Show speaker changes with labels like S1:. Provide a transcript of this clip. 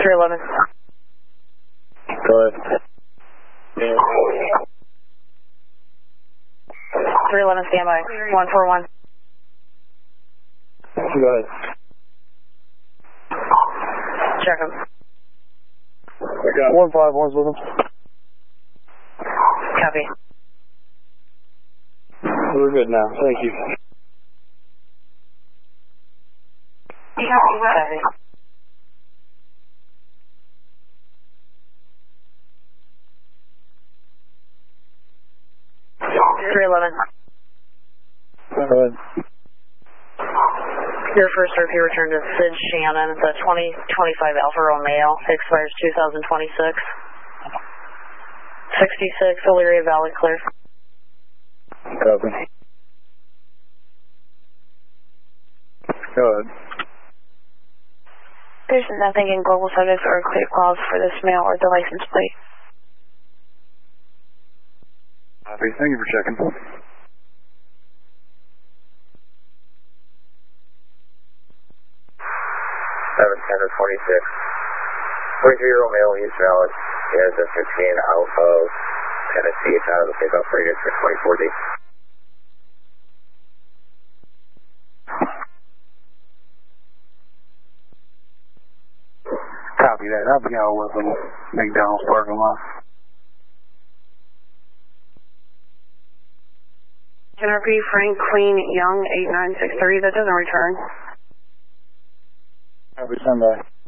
S1: 311.
S2: Go ahead.
S1: 311 standby. 141.
S2: Go ahead.
S1: Check him.
S2: I got 151's with him.
S1: Copy.
S2: We're good now. Thank you.
S1: Copy. 311.
S2: Go ahead.
S1: Your first RP returned to Sid Shannon. It's a 2025 Alfa Romeo. Expires 2026. 66 Elyria Valley clear.
S2: Copy. Go ahead.
S1: There's nothing in global subjects or clear clause for this mail or the license plate.
S2: Copy. Thank you for checking.
S3: 710-26. 43-year-old male, East Valid, is a 15 out of Tennessee, out of the pickup rated for 24D.
S2: Copy that. I'll be out with them. McDonald's parking lot.
S1: NRP Frank Queen Young 8963. That doesn't return.
S2: Copy. Stand by.